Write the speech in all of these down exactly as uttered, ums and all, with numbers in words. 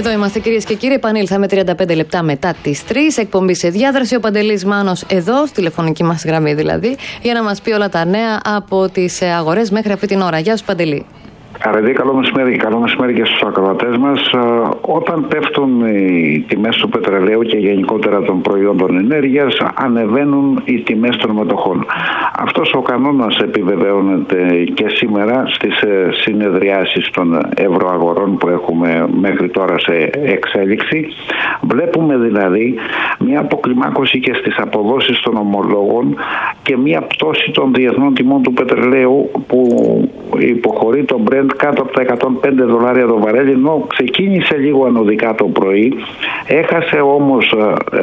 Εδώ είμαστε, κυρίες και κύριοι. Επανήλθαμε τριάντα πέντε λεπτά μετά τις τρεις. Εκπομπή σε διάδραση. Ο Παντελής Μάνος εδώ, στη τηλεφωνική μας γραμμή δηλαδή, για να μας πει όλα τα νέα από τις αγορές μέχρι αυτή την ώρα. Γεια σου, Παντελή. Αρετή, καλό μεσημέρι. Καλό μεσημέρι και στους ακροατές μας. Όταν πέφτουν οι τιμές του πετρελαίου και γενικότερα των προϊόντων ενέργειας, ανεβαίνουν οι τιμές των μετοχών. Αυτός ο κανόνας επιβεβαιώνεται και σήμερα στις συνεδριάσεις των ευρωαγορών που έχουμε μέχρι τώρα σε εξέλιξη. Βλέπουμε δηλαδή μια αποκλιμάκωση και στις αποδόσεις των ομολόγων και μια πτώση των διεθνών τιμών του πετρελαίου που υποχωρεί τον Brent κάτω από τα εκατόν πέντε δολάρια το βαρέλι, ενώ ξεκίνησε λίγο ανωδικά το πρωί, έχασε όμως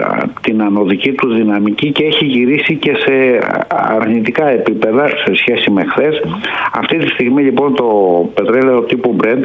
την ανωδική του δυναμική και έχει γυρίσει και σε αρνητικά επίπεδα σε σχέση με χθες. Αυτή τη στιγμή λοιπόν το πετρέλαιο τύπου Brent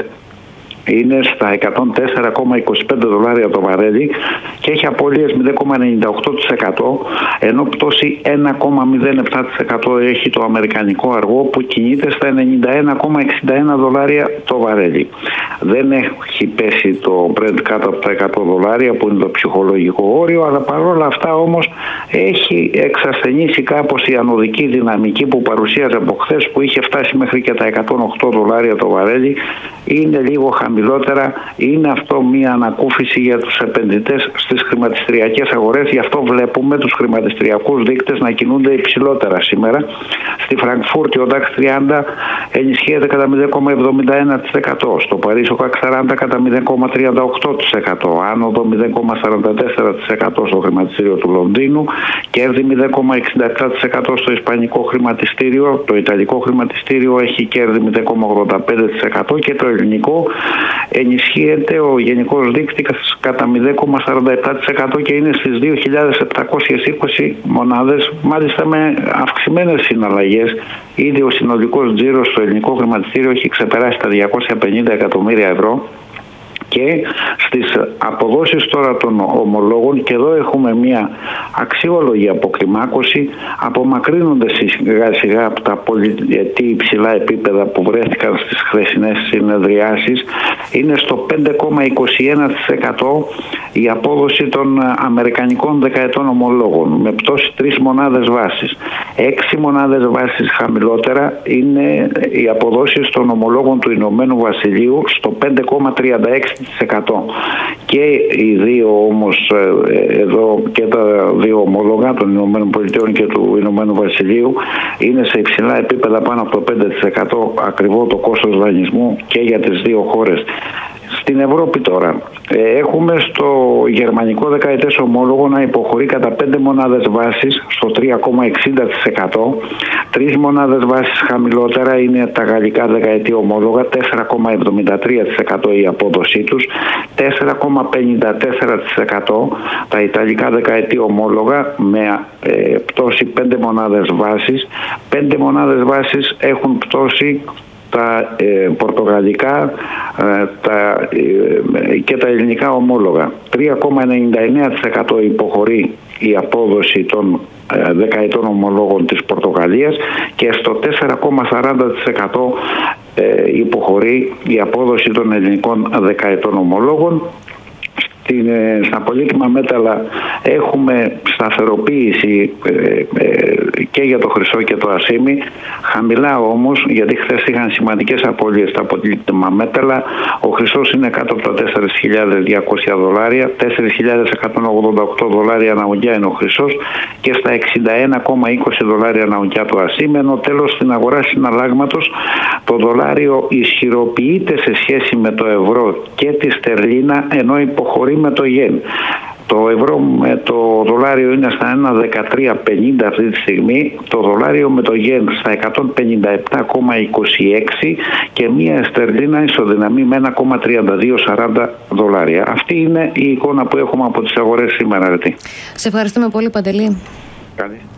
είναι στα εκατόν τέσσερα κόμμα είκοσι πέντε δολάρια το βαρέλι και έχει απώλειες μηδέν κόμμα ενενήντα οκτώ τοις εκατό, ενώ πτώση ένα κόμμα μηδέν επτά τοις εκατό έχει το αμερικανικό αργό που κινείται στα ενενήντα ένα κόμμα εξήντα ένα δολάρια το βαρέλι. Δεν έχει πέσει το Brent κάτω από τα εκατό δολάρια που είναι το ψυχολογικό όριο, αλλά παρόλα αυτά όμως έχει εξασθενήσει κάπως η ανωδική δυναμική που παρουσίαζε από χθες, που είχε φτάσει μέχρι και τα εκατόν οκτώ δολάρια το βαρέλι. Είναι λίγο χαμηλότερα. Είναι αυτό μια ανακούφιση για τους επενδυτές στις χρηματιστηριακές αγορές. Γι' αυτό βλέπουμε τους χρηματιστηριακούς δείκτες να κινούνται υψηλότερα σήμερα. Στη Φραγκφούρτη ο νταξ τριάντα ενισχύεται κατά μηδέν κόμμα εβδομήντα ένα τοις εκατό. Στο Παρίσι ο κακ σαράντα κατά μηδέν κόμμα τριάντα οκτώ τοις εκατό. Άνοδο μηδέν κόμμα σαράντα τέσσερα τοις εκατό στο χρηματιστήριο του Λονδίνου. Κέρδη μηδέν κόμμα εξήντα επτά τοις εκατό στο ισπανικό χρηματιστήριο. Το ιταλικό χρηματιστήριο έχει κέρδη μηδέν κόμμα ογδόντα πέντε τοις εκατό και το ελληνικό ενισχύεται ο γενικός δείκτης κατά μηδέν κόμμα σαράντα επτά τοις εκατό και είναι στις δύο χιλιάδες επτακόσιες είκοσι μονάδες, μάλιστα με αυξημένες συναλλαγές. Ήδη ο συνολικός τζίρος στο ελληνικό χρηματιστήριο έχει ξεπεράσει τα διακόσια πενήντα εκατομμύρια ευρώ. Και στις αποδόσεις τώρα των ομολόγων, και εδώ έχουμε μια αξιόλογη αποκλιμάκωση, απομακρύνονται σιγά σιγά από τα πολυετή υψηλά επίπεδα που βρέθηκαν στις χθεσινές συνεδριάσεις. Είναι στο πέντε κόμμα είκοσι ένα τοις εκατό η απόδοση των αμερικανικών δεκαετών ομολόγων, με πτώση τρεις μονάδες βάσης. Έξι μονάδες βάσης χαμηλότερα είναι οι αποδόσεις των ομολόγων του Ηνωμένου Βασιλείου στο πέντε κόμμα τριάντα έξι τοις εκατό. Και οι δύο όμως εδώ, και τα δύο ομόλογα των Ηνωμένων Πολιτειών και του Ηνωμένου Βασιλείου, είναι σε υψηλά επίπεδα πάνω από το πέντε τοις εκατό ακριβό το κόστος δανεισμού και για τις δύο χώρες. Στην Ευρώπη τώρα έχουμε στο γερμανικό δεκαετές ομόλογο να υποχωρεί κατά πέντε μονάδες βάσης στο τρία κόμμα εξήντα τοις εκατό. Τρεις μονάδες βάσης χαμηλότερα είναι τα γαλλικά δεκαετή ομόλογα, τέσσερα κόμμα εβδομήντα τρία τοις εκατό η απόδοσή τους, τέσσερα κόμμα πενήντα τέσσερα τοις εκατό τα ιταλικά δεκαετή ομόλογα με ε, πτώση πέντε μονάδες βάσης. πέντε μονάδες βάσης έχουν πτώση τα ε, πορτογαλικά ε, τα, ε, και τα ελληνικά ομόλογα. τρία κόμμα ενενήντα εννέα τοις εκατό υποχωρεί η απόδοση των ε, δεκαετών ομολόγων της Πορτογαλίας και στο τέσσερα κόμμα σαράντα τοις εκατό ε, υποχωρεί η απόδοση των ελληνικών δεκαετών ομολόγων. Στην, στα πολύτιμα μέταλλα έχουμε σταθεροποίηση ε, ε, και για το χρυσό και το ασίμι. Χαμηλά όμως, γιατί χθες είχαν σημαντικές απώλειες στα πολύτιμα μέταλλα. Ο χρυσός είναι κάτω από τα τέσσερις χιλιάδες διακόσια δολάρια, τέσσερις χιλιάδες εκατόν ογδόντα οκτώ δολάρια ανά ουγγιά είναι ο χρυσός και στα εξήντα ένα κόμμα είκοσι δολάρια ανά ουγγιά το ασίμι. Ενώ τέλος στην αγορά συναλλάγματος το δολάριο ισχυροποιείται σε σχέση με το ευρώ και τη στερλίνα, ενώ υποχωρεί με το γεν. Το ευρώ με το δολάριο είναι στα ένα κόμμα δεκατρία πενήντα αυτή τη στιγμή, το δολάριο με το γεν στα εκατόν πενήντα επτά κόμμα είκοσι έξι και μία στερλίνα ισοδυναμεί με ένα κόμμα τριάντα δύο σαράντα δολάρια. Αυτή είναι η εικόνα που έχουμε από τις αγορές σήμερα. Σε ευχαριστούμε πολύ, Παντελή. Καλή.